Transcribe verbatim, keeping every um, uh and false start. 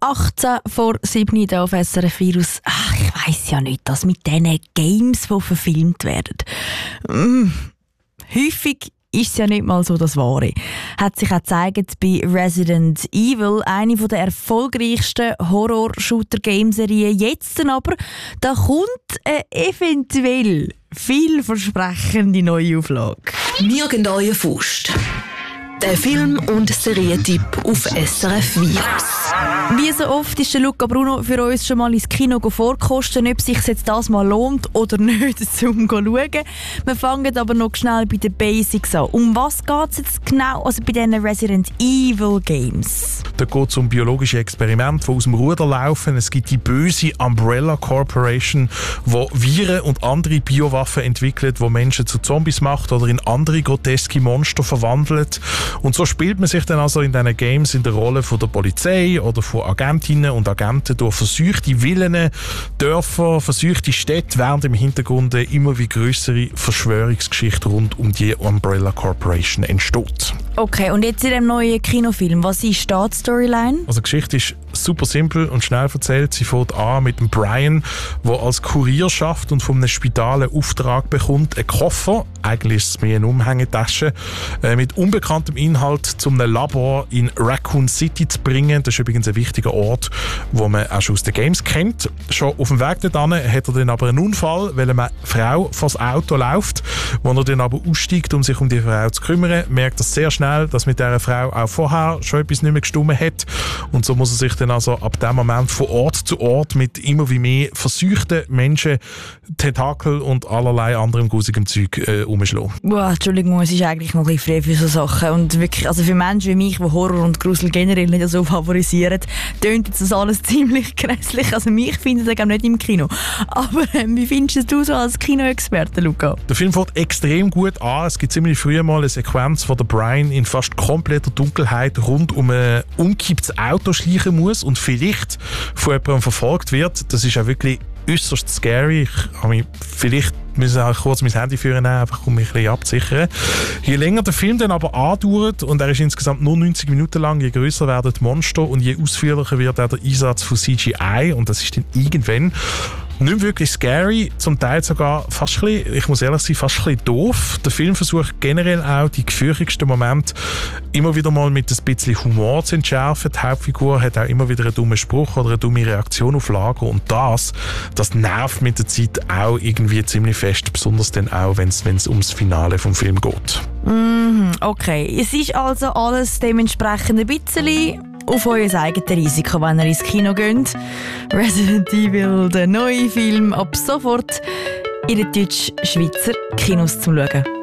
achtzehn vor sieben hier auf S R F Virus. Ach, ich weiss ja nicht, dass mit diesen Games, die verfilmt werden. Mm. Häufig ist es ja nicht mal so das Wahre. Hat sich auch gezeigt bei Resident Evil, eine der erfolgreichsten Horror-Shooter-Game-Serien. Jetzt aber, da kommt eine eventuell vielversprechende Neuauflage. Nirgendwo Faust. Der Film- und Serientipp auf S R F Virus. Wie so oft ist der Luca Bruno für uns schon mal ins Kino vorkosten, ob es sich jetzt das mal lohnt oder nicht, zum zu schauen. Wir fangen aber noch schnell bei den Basics an. Um was geht es jetzt genau also bei diesen Resident Evil Games? Da geht es um biologische Experimente, die aus dem Ruder laufen. Es gibt die böse Umbrella Corporation, die Viren und andere Biowaffen entwickelt, die Menschen zu Zombies macht oder in andere groteske Monster verwandelt. Und so spielt man sich dann also in diesen Games in der Rolle von der Polizei oder von Agentinnen und Agenten durch versuchte Villen, Dörfer, versuchte Städte, während im Hintergrund eine immer wie grössere Verschwörungsgeschichte rund um die Umbrella Corporation entsteht. Okay, und jetzt in dem neuen Kinofilm, was ist da die Storyline? Also die Geschichte ist super simpel und schnell erzählt. Sie fängt an mit dem Brian, der als Kurier schafft und von einem Spital einen Auftrag bekommt, einen Koffer, eigentlich ist es mehr eine Umhängetasche, äh, mit unbekanntem Inhalt zu einem Labor in Raccoon City zu bringen. Das ist übrigens ein wichtiger Ort, wo man auch schon aus den Games kennt. Schon auf dem Weg dorthin hat er dann aber einen Unfall, weil eine Frau vor das Auto läuft. Als er dann aber aussteigt, um sich um die Frau zu kümmern, merkt er sehr schnell, dass mit dieser Frau auch vorher schon etwas nicht mehr gestimmt hat. Und so muss er sich dann also ab dem Moment von Ort zu Ort mit immer wie mehr versuchten Menschen, Tentakel und allerlei anderem grusigem Zeug äh, umschlagen. Wow, Entschuldigung, es ist eigentlich noch ein bisschen frei für so Sachen. Und wirklich, also für Menschen wie mich, die Horror und Grusel generell nicht so favorisieren, tönt jetzt das alles ziemlich grässlich. Also mich findet er nicht im Kino. Aber ähm, wie findest du so als Kinoexperte, Luca? Der Film fängt extrem gut an. Es gibt ziemlich früh mal eine Sequenz, wo der Brian in fast kompletter Dunkelheit rund um ein umgekipptes Auto schleichen muss und vielleicht von jemandem verfolgt wird. Das ist auch wirklich äußerst scary. Ich habe mich vielleicht müssen auch kurz mein Handy führen, einfach um mich ein bisschen abzusichern. Je länger der Film dann aber andauert, und er ist insgesamt nur neunzig Minuten lang, je grösser werden die Monster und je ausführlicher wird auch der Einsatz von C G I, und das ist dann irgendwann nicht mehr wirklich scary, zum Teil sogar fast ein bisschen, ich muss ehrlich sein, fast ein bisschen doof. Der Film versucht generell auch die gefürchtigsten Momente immer wieder mal mit ein bisschen Humor zu entschärfen. Die Hauptfigur hat auch immer wieder einen dummen Spruch oder eine dumme Reaktion auf Lager, und das, das nervt mit der Zeit auch irgendwie ziemlich fest, besonders dann auch, wenn es ums Finale vom Film geht. Mm, okay, es ist also alles dementsprechend ein bisschen auf euer eigenes Risiko, wenn ihr ins Kino geht. Resident Evil, der neue Film, ab sofort in den deutsch-schweizer Kinos zu schauen.